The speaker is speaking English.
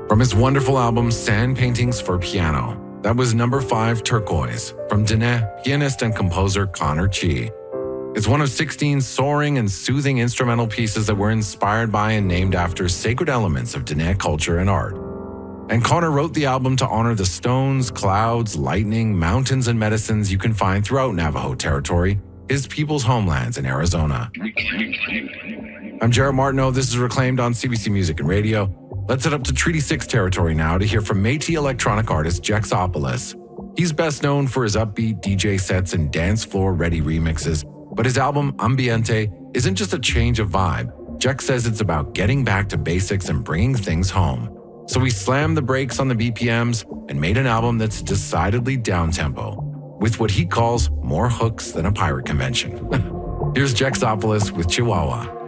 From his wonderful album Sand Paintings for Piano, that was number 5, Turquoise, from Dene pianist and composer Connor Chi. It's one of 16 soaring and soothing instrumental pieces that were inspired by and named after sacred elements of Dene culture and art. And Connor wrote the album to honor the stones, clouds, lightning, mountains, and medicines you can find throughout Navajo territory, his people's homelands in Arizona. I'm Jared Martineau. This is Reclaimed on CBC Music and Radio. Let's head up to Treaty 6 territory now to hear from Métis electronic artist Jexopolis. He's best known for his upbeat DJ sets and dance floor-ready remixes, but his album Ambiente isn't just a change of vibe. Jex says it's about getting back to basics and bringing things home. So he slammed the brakes on the BPMs and made an album that's decidedly down-tempo, with what he calls more hooks than a pirate convention. Here's Jexopolis with Chihuahua.